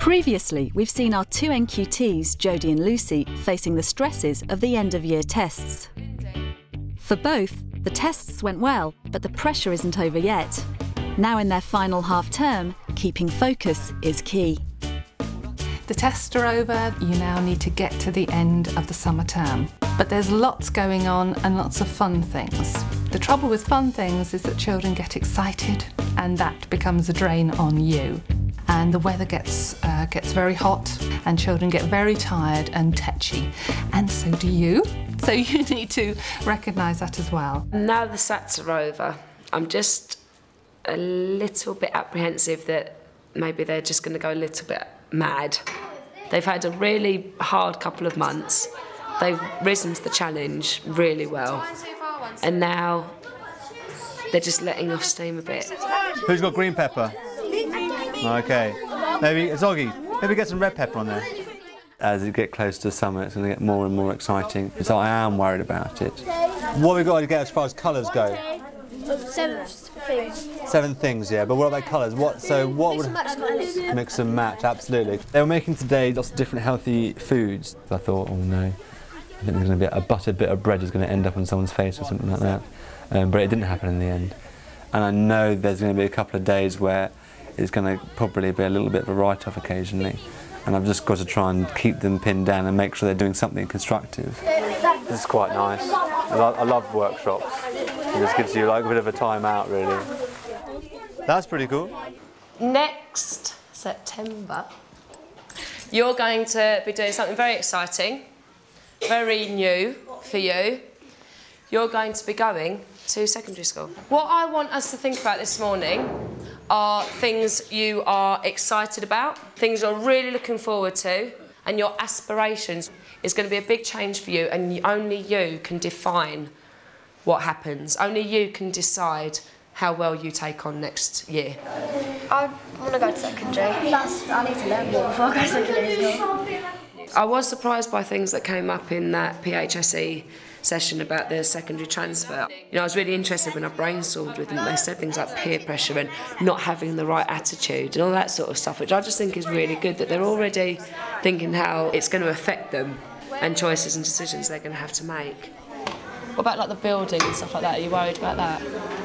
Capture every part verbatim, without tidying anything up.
Previously, we've seen our two N Q Ts, Jodie and Lucy, facing the stresses of the end-of-year tests. For both, the tests went well, but the pressure isn't over yet. Now in their final half-term, keeping focus is key. The tests are over, you now need to get to the end of the summer term. But there's lots going on and lots of fun things. The trouble with fun things is that children get excited and that becomes a drain on you. And the weather gets, uh, gets very hot and children get very tired and tetchy. And so do you. So you need to recognise that as well. Now the SATs are over, I'm just a little bit apprehensive that maybe they're just going to go a little bit mad. They've had a really hard couple of months. They've risen to the challenge really well. And now they're just letting off steam a bit. Who's got green pepper? Okay. Maybe, Zoggy, maybe get some red pepper on there. As you get close to summer, it's going to get more and more exciting. So I am worried about it. What have we got to get as far as colours go? Seven things. Seven things, yeah. But what about colours? What? So what would mix and match? Absolutely. They were making today lots of different healthy foods. I thought, oh no, I think there's going to be a buttered bit of bread is going to end up on someone's face or something like that. Um, but it didn't happen in the end. And I know there's going to be a couple of days where it's going to probably be a little bit of a write-off occasionally. And I've just got to try and keep them pinned down and make sure they're doing something constructive. This is quite nice. I love, I love workshops. It just gives you like a bit of a time out, really. That's pretty cool. Next September, you're going to be doing something very exciting, very new for you. You're going to be going to secondary school. What I want us to think about this morning are things you are excited about, things you're really looking forward to, and your aspirations. Is going to be a big change for you, and only you can define what happens. Only you can decide how well you take on next year. I want to go to secondary. Plus, I need to learn more before I go to secondary school. I was surprised by things that came up in that P H S E session about the secondary transfer. You know, I was really interested when I brainstormed with them. They said things like peer pressure and not having the right attitude and all that sort of stuff, which I just think is really good, that they're already thinking how it's going to affect them and choices and decisions they're going to have to make. What about like the building and stuff like that? Are you worried about that?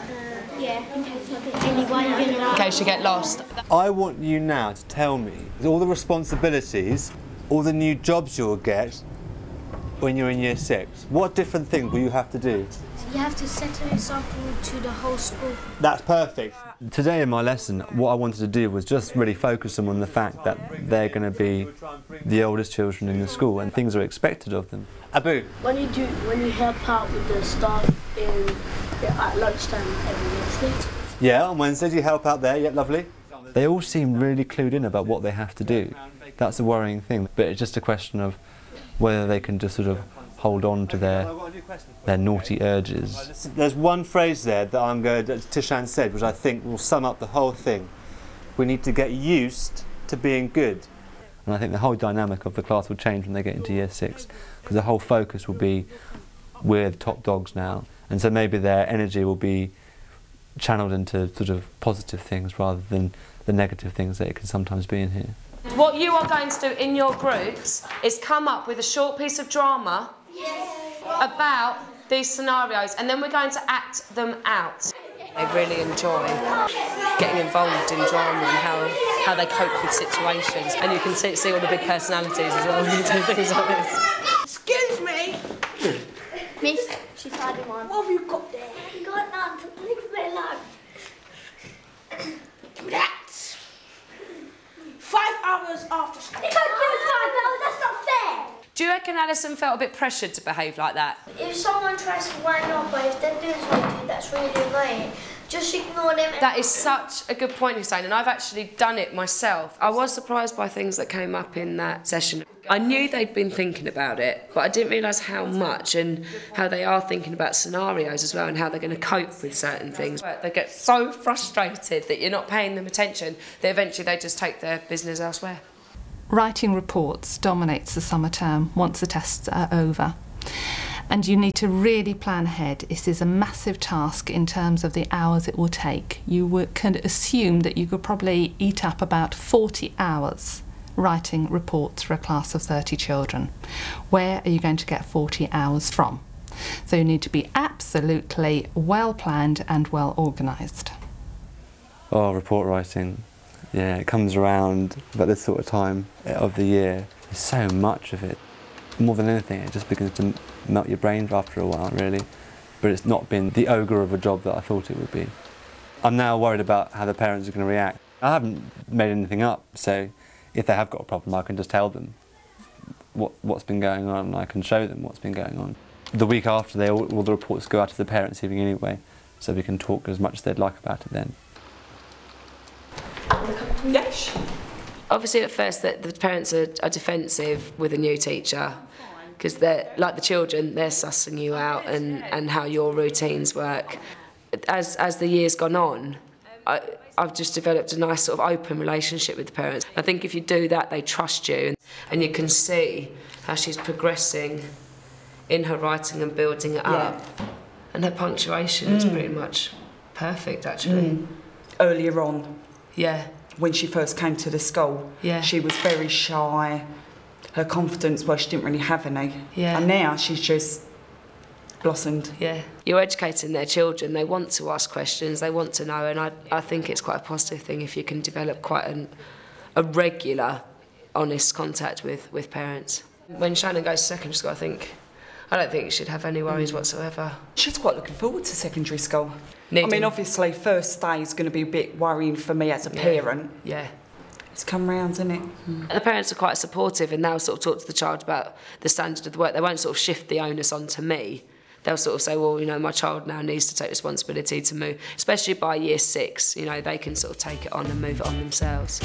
Yeah, in case I get anyone in case you get lost. I want you now to tell me all the responsibilities, all the new jobs you'll get when you're in year six. What different things will you have to do? So you have to set an example to the whole school. That's perfect. Today in my lesson, what I wanted to do was just really focus them on the fact that they're going to be the oldest children in the school and things are expected of them. Abu? When you do, when you help out with the staff in, at lunchtime every Wednesday. Yeah, on Wednesdays you help out there, yeah, lovely. They all seem really clued in about what they have to do. That's a worrying thing, but it's just a question of whether they can just sort of hold on to their their naughty urges. There's one phrase there that I'm going to, Tishan said, which I think will sum up the whole thing. We need to get used to being good. And I think the whole dynamic of the class will change when they get into year six, because the whole focus will be we're the top dogs now, and so maybe their energy will be channeled into sort of positive things rather than the negative things that it can sometimes be in here. What you are going to do in your groups is come up with a short piece of drama about these scenarios, and then we're going to act them out. They really enjoy getting involved in drama and how, how they cope with situations, and you can see, see all the big personalities as well when you do things like this. Excuse me! Miss, she's hiding one. What have you got there? You got none. Leave me alone. Give me that! Five hours after school. You can't give us five hours, that's not fair! Do you reckon Alison felt a bit pressured to behave like that? If someone tries to wind up, or if they're doing something that's really annoying, just ignore them. That is such a good point, Hussein, and I've actually done it myself. I was surprised by things that came up in that session. I knew they'd been thinking about it, but I didn't realise how much and how they are thinking about scenarios as well and how they're going to cope with certain things. They get so frustrated that you're not paying them attention that eventually they just take their business elsewhere. Writing reports dominates the summer term once the tests are over. And you need to really plan ahead. This is a massive task in terms of the hours it will take. You can assume that you could probably eat up about forty hours writing reports for a class of thirty children. Where are you going to get forty hours from? So you need to be absolutely well planned and well organised. Oh, report writing. Yeah, it comes around about this sort of time of the year. There's so much of it. More than anything, it just begins to melt your brain after a while, really. But it's not been the ogre of a job that I thought it would be. I'm now worried about how the parents are going to react. I haven't made anything up, so if they have got a problem, I can just tell them what, what's been going on, and I can show them what's been going on. The week after, they all, all the reports go out to the parents' evening anyway, so we can talk as much as they'd like about it then. Yes. Obviously, at first, the, the parents are, are defensive with a new teacher, because they're like the children, they're sussing you out and, and how your routines work. As as the years gone on, I, I've just developed a nice sort of open relationship with the parents. I think if you do that, they trust you, and, and you can see how she's progressing in her writing and building it yeah. up. And her punctuation mm. is pretty much perfect, actually. Mm. Earlier on, yeah, when she first came to the school, yeah. she was very shy. Her confidence, well, she didn't really have any. Yeah. And now she's just blossomed. Yeah. You're educating their children. They want to ask questions. They want to know. And I, I think it's quite a positive thing if you can develop quite an, a regular, honest contact with, with parents. When Shannon goes to secondary school, I think, I don't think you should have any worries mm. whatsoever. She's quite looking forward to secondary school. Needing. I mean, obviously, first day is going to be a bit worrying for me as a yeah. parent. Yeah. It's come round, isn't it? Mm. The parents are quite supportive, and they'll sort of talk to the child about the standard of the work. They won't sort of shift the onus onto me. They'll sort of say, well, you know, my child now needs to take responsibility to move, especially by year six, you know, they can sort of take it on and move it on themselves.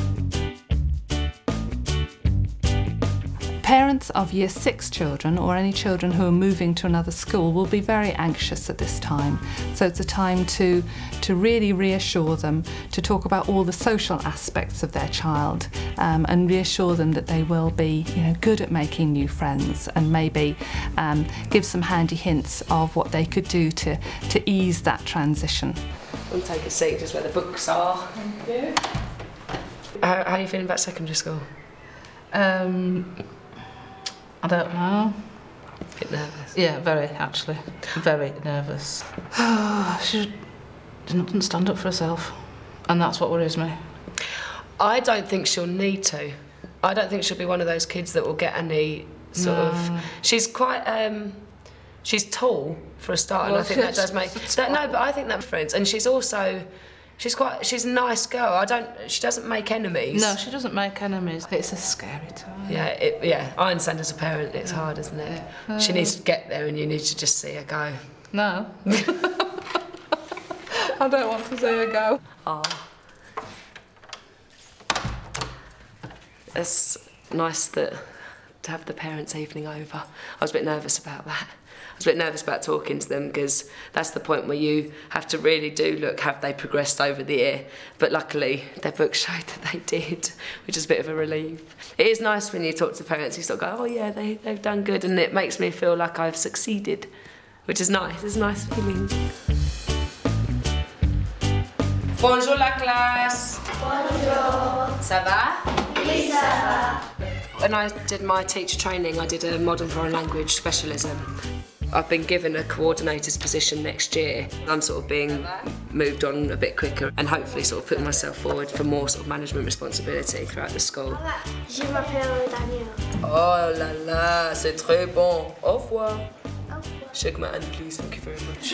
Parents of year six children or any children who are moving to another school will be very anxious at this time. So it's a time to, to really reassure them, to talk about all the social aspects of their child um, and reassure them that they will be, you know, good at making new friends, and maybe um, give some handy hints of what they could do to, to ease that transition. We'll take a seat just where the books are. Thank you. How, how are you feeling about secondary school? Um, I don't know. A bit nervous? Yeah, very, actually. Very nervous. She didn't stand up for herself, and that's what worries me. I don't think she'll need to. I don't think she'll be one of those kids that will get any sort no. of... She's quite... Um, she's tall, for a start, well, and I think that does make... That, no, but I think that friends. And she's also... She's quite, she's a nice girl. I don't, she doesn't make enemies. No, she doesn't make enemies. It's a scary time. Yeah, it, yeah. I understand as a parent, it's hard, isn't it? Yeah. She needs to get there and you need to just see her go. No. I don't want to see her go. Oh. It's nice that, to have the parents' evening over. I was a bit nervous about that. I was a bit nervous about talking to them because that's the point where you have to really do look, have they progressed over the year? But luckily, their book showed that they did, which is a bit of a relief. It is nice when you talk to parents, you sort of go, oh yeah, they, they've done good, and it makes me feel like I've succeeded, which is nice. It's a nice feeling. Bonjour la classe. Bonjour. Ça va? Oui, ça va. When I did my teacher training, I did a modern foreign language specialism. I've been given a coordinator's position next year. I'm sort of being moved on a bit quicker and hopefully sort of putting myself forward for more sort of management responsibility throughout the school. Je m'appelle Daniel. Oh la la, c'est très bon. Au revoir. Au revoir. Shake my hand, please. Thank you very much.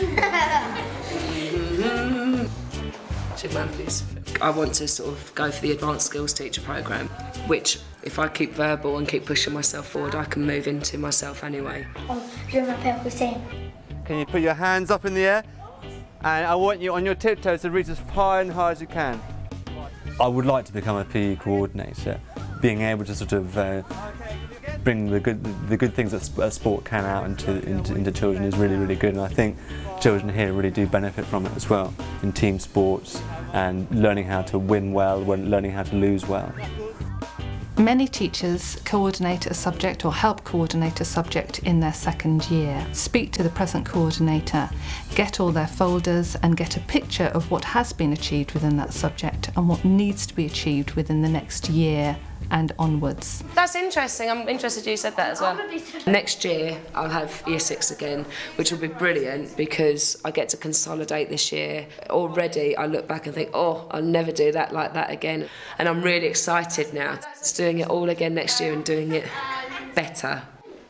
Shake my hand, please. I want to sort of go for the advanced skills teacher programme, which, if I keep verbal and keep pushing myself forward, I can move into myself anyway. Oh, je m'appelle Hussein. Can you put your hands up in the air? And I want you on your tiptoes to reach as far and high as you can. I would like to become a P E coordinator, being able to sort of uh, bring the good, the good things that a sport can out into, into, into children is really, really good. And I think children here really do benefit from it as well, in team sports and learning how to win well, learning how to lose well. Many teachers coordinate a subject or help coordinate a subject in their second year. Speak to the present coordinator, get all their folders and get a picture of what has been achieved within that subject and what needs to be achieved within the next year and onwards. That's interesting. I'm interested you said that as well. Next year I'll have year six again, which will be brilliant because I get to consolidate this year. Already I look back and think, oh, I'll never do that like that again. And I'm really excited now. It's doing it all again next year and doing it better.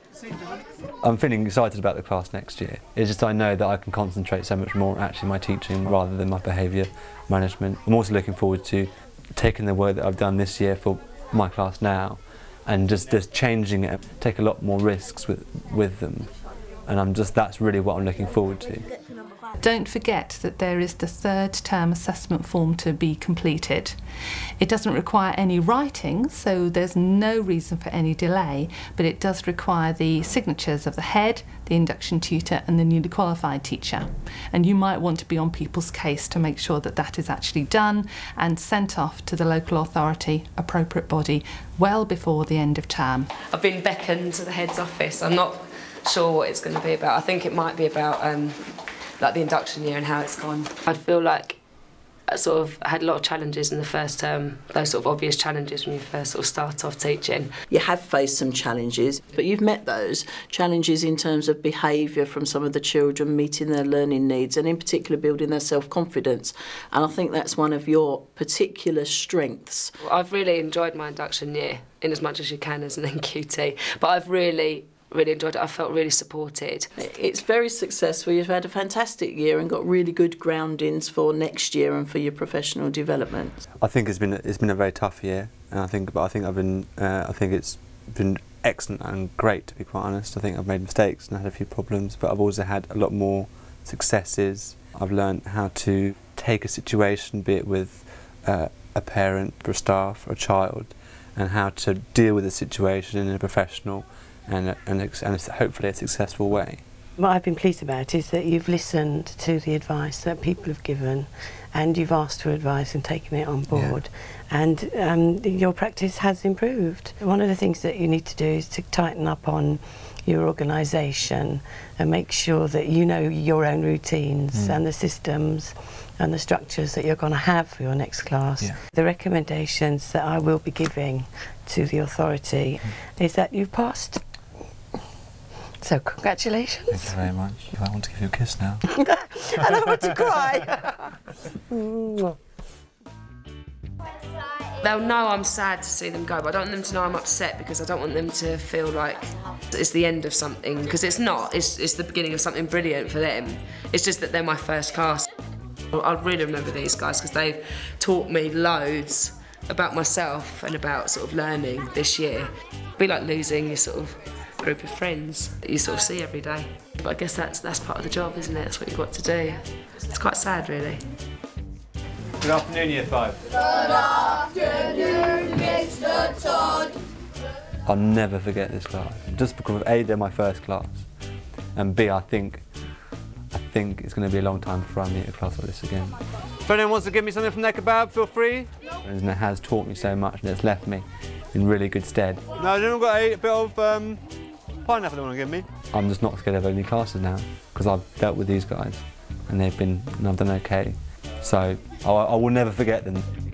I'm feeling excited about the class next year. It's just I know that I can concentrate so much more on actually my teaching rather than my behaviour management. I'm also looking forward to taking the work that I've done this year for my class now and just, just changing it, take a lot more risks with, with them. And I'm just, that's really what I'm looking forward to. Don't forget that there is the third term assessment form to be completed. It doesn't require any writing, so there's no reason for any delay, but it does require the signatures of the head, the induction tutor and the newly qualified teacher. And you might want to be on people's case to make sure that that is actually done and sent off to the local authority, appropriate body, well before the end of term. I've been beckoned to the head's office. I'm not sure what it's going to be about. I think it might be about um, like the induction year and how it's gone. I feel like I sort of had a lot of challenges in the first term, those sort of obvious challenges when you first sort of start off teaching. You have faced some challenges, but you've met those challenges in terms of behaviour from some of the children, meeting their learning needs and in particular building their self-confidence. And I think that's one of your particular strengths. I've really enjoyed my induction year, in as much as you can as an N Q T, but I've really really enjoyed it. I felt really supported. It's very successful. You've had a fantastic year and got really good groundings for next year and for your professional development. I think it's been it's been a very tough year, and I think but I think I've been uh, I think it's been excellent and great, to be quite honest. I think I've made mistakes and had a few problems, but I've also had a lot more successes. I've learned how to take a situation, be it with uh, a parent, or a staff, or a child, and how to deal with the situation in a professional and, and, and hopefully a successful way. What I've been pleased about is that you've listened to the advice that people have given and you've asked for advice and taken it on board, yeah. and um, your practice has improved. One of the things that you need to do is to tighten up on your organisation and make sure that you know your own routines mm. and the systems and the structures that you're going to have for your next class. Yeah. The recommendations that I will be giving to the authority mm. is that you've passed. So congratulations. Thank you very much. I want to give you a kiss now. And I want to cry. They'll know I'm sad to see them go, but I don't want them to know I'm upset because I don't want them to feel like it's the end of something, because it's not. It's, it's the beginning of something brilliant for them. It's just that they're my first class. I really remember these guys because they've taught me loads about myself and about sort of learning this year. It'd be like losing your sort of group of friends that you sort of see every day. But I guess that's that's part of the job, isn't it? That's what you've got to do. It's quite sad, really. Good afternoon, Year Five. Good afternoon, Mister Todd. I'll never forget this class, just because A, they're my first class, and B, I think I think it's going to be a long time before I meet a class like this again. If anyone wants to give me something from their kebab, feel free. And it has taught me so much, and it's left me in really good stead. No, I don't got a bit of um, pineapple they want to give me. I'm just not scared of any classes now, because I've dealt with these guys, and they've been, and I've done okay. So I, I will never forget them.